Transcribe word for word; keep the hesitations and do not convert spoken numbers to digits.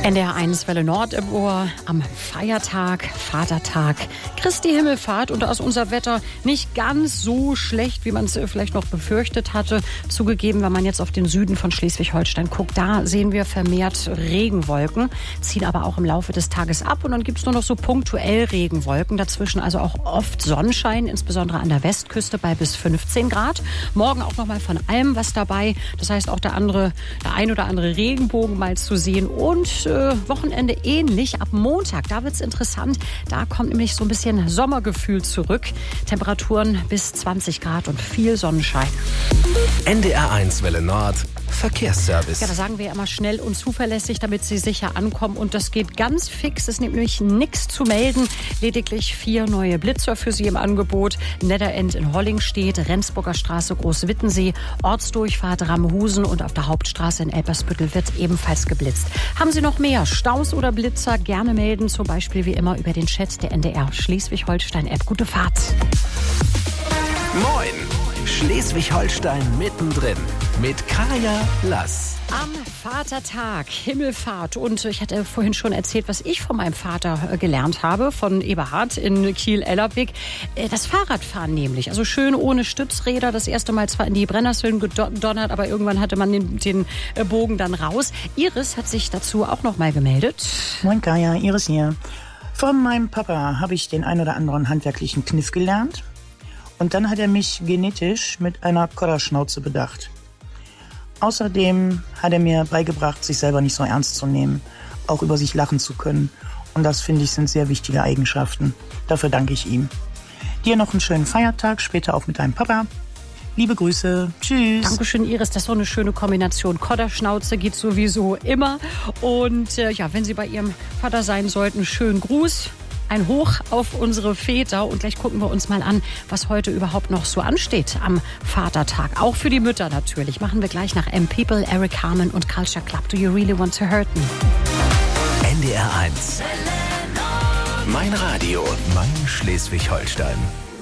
N D R eins Welle Nord im Ohr am Feiertag, Vatertag, Christi Himmelfahrt und da ist unser Wetter nicht ganz so schlecht, wie man es vielleicht noch befürchtet hatte. Zugegeben, wenn man jetzt auf den Süden von Schleswig-Holstein guckt, da sehen wir vermehrt Regenwolken, ziehen aber auch im Laufe des Tages ab und dann gibt es nur noch so punktuell Regenwolken. Dazwischen also auch oft Sonnenschein, insbesondere an der Westküste bei bis fünfzehn Grad. Morgen auch noch mal von allem was dabei. Das heißt auch der andere, der ein oder andere Regenbogen mal zu sehen und äh, Wochenende ähnlich. Ab Montag, da wird's interessant. Da kommt nämlich so ein bisschen Sommergefühl zurück. Temperaturen bis zwanzig Grad und viel Sonnenschein. N D R eins Welle Nord Verkehrsservice. Ja, da sagen wir immer schnell und zuverlässig, damit Sie sicher ankommen. Und das geht ganz fix. Es ist nämlich nichts zu melden. Lediglich vier neue Blitzer für Sie im Angebot. Netterend in Hollingstedt, Rendsburger Straße, Großwittensee, Ortsdurchfahrt Ramhusen und auf der Hauptstraße in Elpersbüttel wird ebenfalls geblitzt. Haben Sie noch mehr Staus oder Blitzer? Gerne melden, zum Beispiel wie immer über den Chat der N D R Schleswig-Holstein-App. Gute Fahrt. Moin! Schleswig-Holstein mittendrin mit Kaya Lass. Am Vatertag, Himmelfahrt. Und ich hatte vorhin schon erzählt, was ich von meinem Vater gelernt habe, von Eberhard in Kiel-Ellerbeck. Das Fahrradfahren nämlich. Also schön ohne Stützräder. Das erste Mal zwar in die Brennnesseln gedonnert, aber irgendwann hatte man den, den Bogen dann raus. Iris hat sich dazu auch noch mal gemeldet. Moin Kaya, Iris hier. Von meinem Papa habe ich den ein oder anderen handwerklichen Kniff gelernt. Und dann hat er mich genetisch mit einer Kodderschnauze bedacht. Außerdem hat er mir beigebracht, sich selber nicht so ernst zu nehmen, auch über sich lachen zu können. Und das, finde ich, sind sehr wichtige Eigenschaften. Dafür danke ich ihm. Dir noch einen schönen Feiertag, später auch mit deinem Papa. Liebe Grüße, tschüss. Dankeschön, Iris, das ist so eine schöne Kombination. Kodderschnauze geht sowieso immer. Und äh, ja, wenn Sie bei Ihrem Vater sein sollten, schönen Gruß. Ein Hoch auf unsere Väter und gleich gucken wir uns mal an, was heute überhaupt noch so ansteht am Vatertag. Auch für die Mütter natürlich. Machen wir gleich nach M People, Eric Carmen und Culture Club. Do you really want to hurt me? N D R eins. Mein Radio, mein Schleswig-Holstein.